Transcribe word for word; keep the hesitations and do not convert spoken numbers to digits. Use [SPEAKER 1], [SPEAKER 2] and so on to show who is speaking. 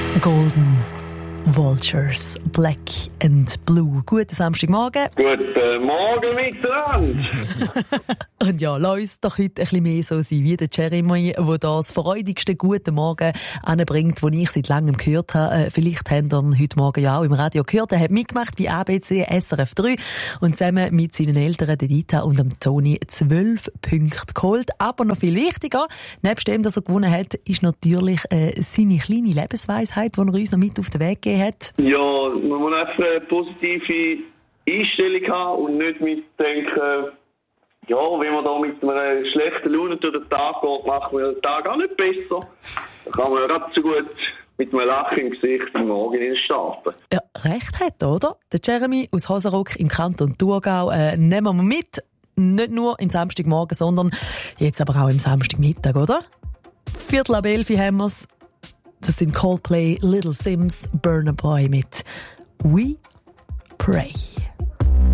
[SPEAKER 1] Golden Vultures, Black and Blue. Guten Samstagmorgen.
[SPEAKER 2] Guten Morgen miteinander.
[SPEAKER 1] Und ja, lass uns doch heute ein bisschen mehr so sein wie der Jeremy, der das freudigste Guten Morgen anbringt, den ich seit langem gehört habe. Vielleicht haben wir ihn heute Morgen ja auch im Radio gehört. Er hat mitgemacht bei A B C S R F drei und zusammen mit seinen Eltern, der Dita und dem Toni, zwölf Punkte geholt. Aber noch viel wichtiger, nebst dem, dass er gewonnen hat, ist natürlich äh, seine kleine Lebensweisheit, die er uns noch mit auf den Weg gegeben hat.
[SPEAKER 2] Ja, man muss einfach eine positive Einstellung haben und nicht mitdenken, ja, wenn man da mit einer schlechten Laune durch den Tag geht, macht man den Tag auch nicht besser. Da kann man ja gerade so gut mit einem Lachen im Gesicht am Morgen starten.
[SPEAKER 1] Ja, recht hat, oder? Der Jeremy aus Hosenrock im Kanton Thurgau äh, nehmen wir mit. Nicht nur im Samstagmorgen, sondern jetzt aber auch im Samstagmittag, oder? Viertel ab elf haben wir's. Das sind Coldplay, Little Sims, Burna Boy mit We Pray.